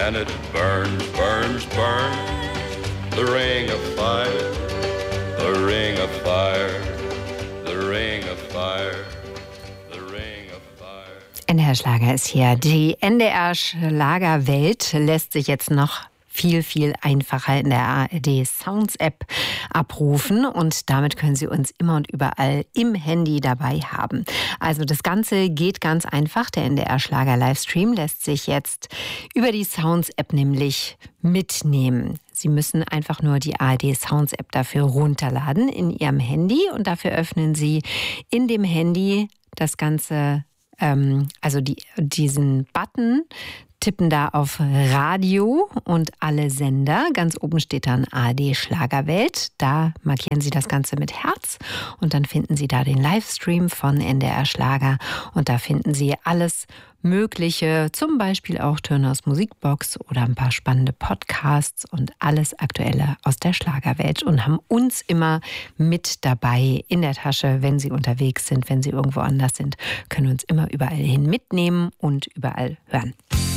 and it burns, burns, burns. The ring of fire, the ring of fire, the ring of fire, the ring of fire. NDR Schlager ist hier. Die NDR Schlagerwelt lässt sich jetzt noch viel einfacher in der ARD Sounds App abrufen und damit können Sie uns immer und überall im Handy dabei haben. Also das Ganze geht ganz einfach. Der NDR Schlager Livestream lässt sich jetzt über die Sounds App nämlich mitnehmen. Sie müssen einfach nur die ARD Sounds App dafür runterladen in Ihrem Handy und dafür öffnen Sie in dem Handy das Ganze, also diesen Button, tippen da auf Radio und alle Sender. Ganz oben steht dann ARD Schlagerwelt. Da markieren Sie das Ganze mit Herz und dann finden Sie da den Livestream von NDR Schlager und da finden Sie alles Mögliche, zum Beispiel auch Turners Musikbox oder ein paar spannende Podcasts und alles Aktuelle aus der Schlagerwelt und haben uns immer mit dabei in der Tasche, wenn Sie unterwegs sind, wenn Sie irgendwo anders sind, können uns immer überall hin mitnehmen und überall hören.